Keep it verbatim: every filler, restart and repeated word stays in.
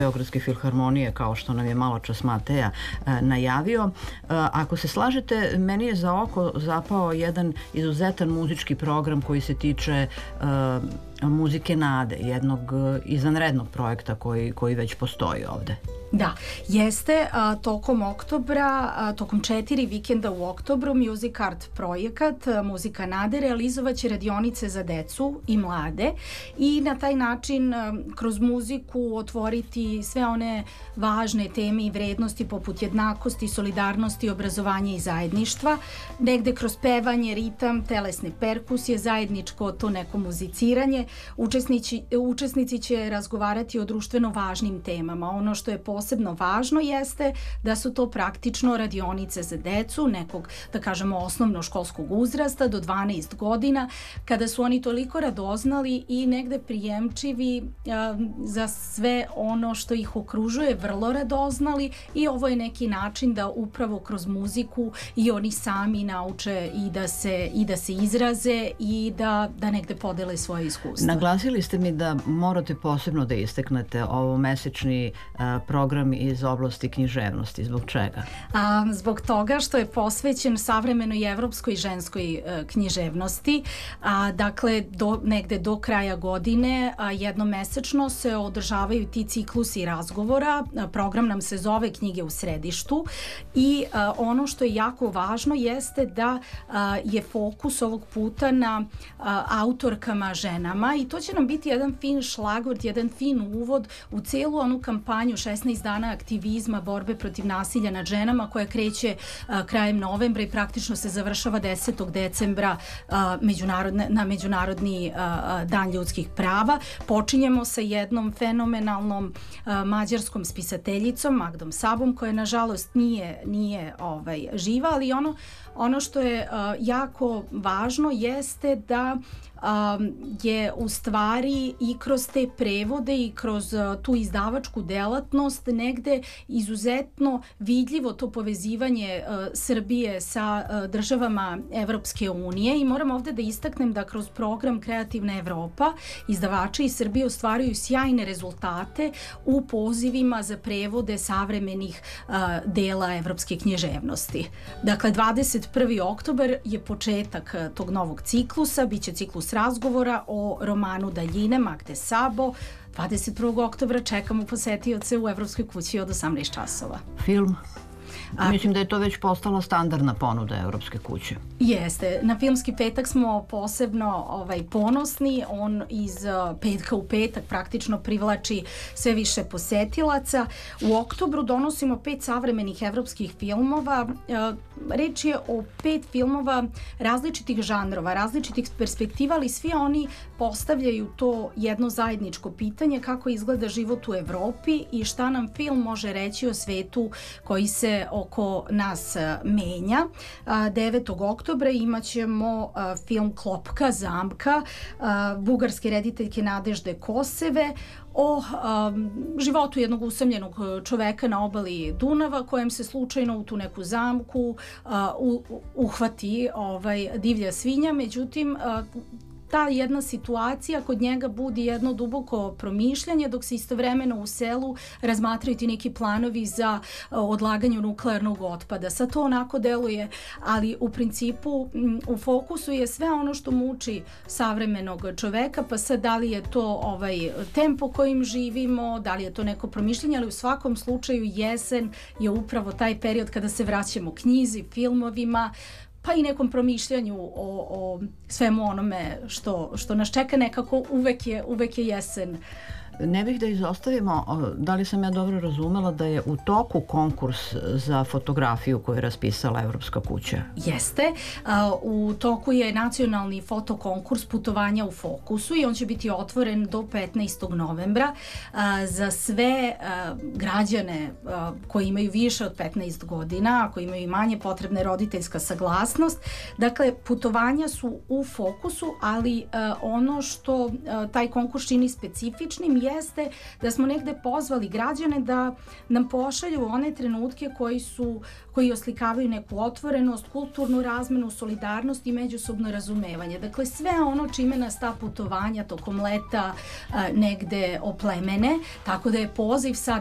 Beogradske filharmonije, kao što nam je malo čas Mateja najavio. Ako se slažete, meni je za oko zapao jedan izuzetan muzički program koji se tiče muzike nade, jednog izvanrednog projekta koji, koji već postoji ovde. Da, jeste a, tokom oktobra, a, tokom četiri vikenda u oktobru Music Art projekat a, Muzika nade realizovaće radionice za decu i mlade i na taj način a, kroz muziku otvoriti sve one važne teme i vrednosti poput jednakosti, solidarnosti, obrazovanja i zajedništva, negde kroz pevanje, ritam, telesne perkusije, zajedničko to neko muziciranje. Učesnici, učesnici će razgovarati o društveno važnim temama. Ono što je posebno važno jeste da su to praktično radionice za decu nekog, da kažemo, osnovnoškolskog uzrasta do dvanaest godina, kada su oni toliko radoznali i negde prijemčivi a, za sve ono što ih okružuje, vrlo radoznali, i ovo je neki način da upravo kroz muziku i oni sami nauče i da se, i da se izraze i da, da negde podele svoje iskustva. Naglasili ste mi da morate posebno da isteknete ovo mesečni a, program iz oblasti književnosti. Zbog čega? A, zbog toga što je posvećen savremenoj evropskoj ženskoj e, književnosti. A, dakle, do, negde do kraja godine a, jednomesečno se održavaju ti ciklusi razgovora. A, program nam se zove Knjige u središtu i a, ono što je jako važno jeste da a, je fokus ovog puta na a, autorkama ženama i to će nam biti jedan fin šlagvort, jedan fin uvod u celu onu kampanju šesnaest dana aktivizma borbe protiv nasilja nad ženama koja kreće a, krajem novembra i praktično se završava desetog decembra a, međunarodne, na Međunarodni a, dan ljudskih prava. Počinjemo sa jednom fenomenalnom a, mađarskom spisateljicom Magdom Sabom koja nažalost nije, nije ovaj, živa, ali ono, ono što je a, jako važno jeste da Um, je u stvari i kroz te prevode i kroz uh, tu izdavačku delatnost negde izuzetno vidljivo to povezivanje uh, Srbije sa uh, državama Evropske unije i moram ovde da istaknem da kroz program Kreativna Evropa izdavači iz Srbije ostvaruju sjajne rezultate u pozivima za prevode savremenih uh, dela evropske književnosti. Dakle, dvadeset prvi oktobar je početak uh, tog novog ciklusa, bit će ciklus razgovora o romanu Daljine Magde Sabo. dvadeset prvog oktobra čekamo posetioce u Evropskoj kući od osamnaest časova. Film? A, Mislim da je to već postala standardna ponuda Evropske kuće. Jeste. Na Filmski petak smo posebno ovaj, ponosni. On iz uh, petka u petak praktično privlači sve više posetilaca. U oktobru donosimo pet savremenih evropskih filmova. Uh, reč je o pet filmova različitih žanrova, različitih perspektiva, ali svi oni postavljaju to jedno zajedničko pitanje kako izgleda život u Evropi i šta nam film može reći o svetu koji se oko nas menja. devetog oktobra imat ćemo film Klopka zamka bugarske rediteljke Nadežde Koseve o um, životu jednog usamljenog čoveka na obali Dunava kojem se slučajno u tu neku zamku uh, u, uhvati ovaj, divlja svinja, međutim uh, ta jedna situacija kod njega budi jedno duboko promišljanje dok se istovremeno u selu razmatraju ti neki planovi za uh, odlaganje nuklearnog otpada. Sad to onako deluje, ali u principu m, u fokusu je sve ono što muči savremenog čoveka, pa sad da li je to ovaj tempo kojim živimo, da li je to neko promišljanje, ali u svakom slučaju jesen je upravo taj period kada se vraćamo knjizi, filmovima, pa i nekom promišljanju o, o svemu onome što, što nas čeka. Nekako uvek je, uvek je jesen. Ne bih da izostavimo, da li sam ja dobro razumela da je u toku konkurs za fotografiju koju je raspisala Evropska kuća? Jeste. U toku je nacionalni fotokonkurs Putovanja u fokusu i on će biti otvoren do petnaestog novembra za sve građane koji imaju više od petnaest godina, a koji imaju manje, potrebna je roditeljska saglasnost. Dakle, putovanja su u fokusu, ali ono što taj konkurs čini specifičnim je jeste da smo negde pozvali građane da nam pošalju one trenutke koji su, koji oslikavaju neku otvorenost, kulturnu razmenu, solidarnost i međusobno razumevanje. Dakle, sve ono čime nas ta putovanja tokom leta a, negde oplemene, tako da je poziv sad